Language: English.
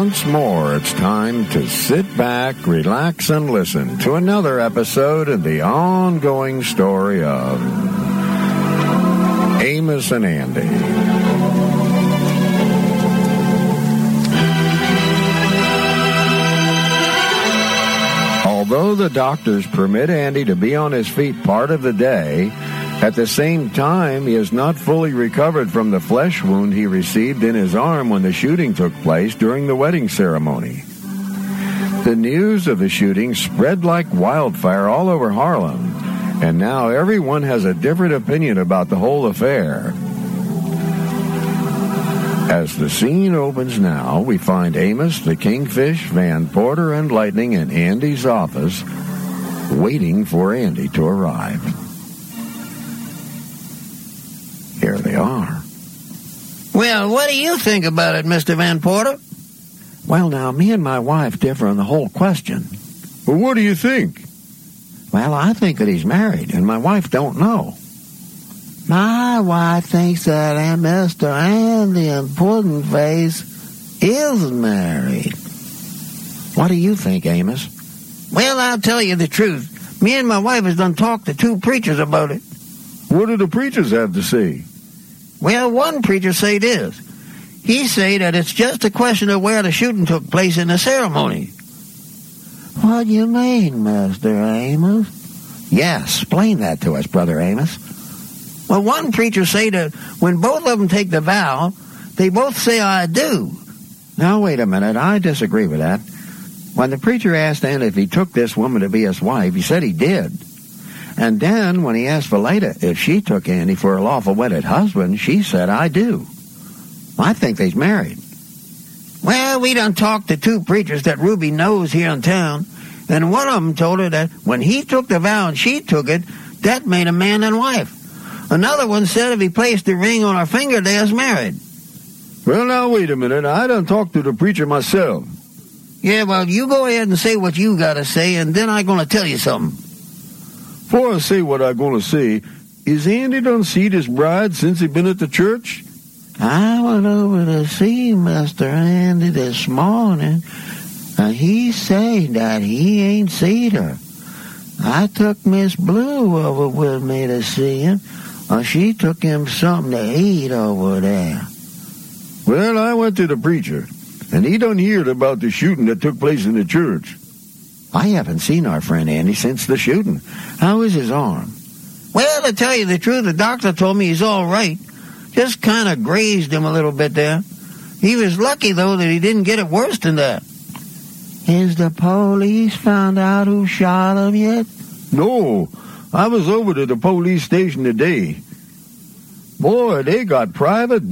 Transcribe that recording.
once more it's time to sit back, relax, and listen to another episode of the ongoing story of Amos and Andy. Although the doctors permit Andy to be on his feet part of the day, at the same time, he is not fully recovered from the flesh wound he received in his arm when the shooting took place during the wedding ceremony. The news of the shooting spread like wildfire all over Harlem, and now everyone has a different opinion about the whole affair. As the scene opens now, we find Amos, the Kingfish, Van Porter, and Lightning in Andy's office, waiting for Andy to arrive. Here they are. Well, what do you think about it, Mr. Van Porter? Well, now, me and my wife differ on the whole question. Well, what do you think? Well, I think that he's married, and my wife don't know. My wife thinks that Mr. Andy and Puddin' Face is married. What do you think, Amos? Well, I'll tell you the truth. Me and my wife has done talked to two preachers about it. What do the preachers have to say? Well, one preacher say this. He say that it's just a question of where the shooting took place in the ceremony. What do you mean, Mr. Amos? Yes, explain that to us, Brother Amos. Well, one preacher say that when both of them take the vow, they both say, I do. Now, wait a minute. I disagree with that. When the preacher asked Andy if he took this woman to be his wife, he said he did. And then, when he asked Valeta if she took Andy for a lawful wedded husband, she said, I do. I think they's married. Well, we done talked to two preachers that Ruby knows here in town, and one of them told her that when he took the vow and she took it, that made a man and wife. Another one said if he placed the ring on her finger, they was married. Well, now, wait a minute. I done talked to the preacher myself. Yeah, well, you go ahead and say what you got to say, and then I'm going to tell you something. Before I say what I'm going to say, is Andy done seed his bride since he been at the church? I went over to see Mr. Andy this morning, and he said that he ain't seed her. I took Miss Blue over with me to see him, and she took him something to eat over there. Well, I went to the preacher, and he done heard about the shooting that took place in the church. I haven't seen our friend Andy since the shooting. How is his arm? Well, to tell you the truth, the doctor told me he's all right. Just kind of grazed him a little bit there. He was lucky, though, that he didn't get it worse than that. Has the police found out who shot him yet? No, I was over to the police station today. Boy, they got private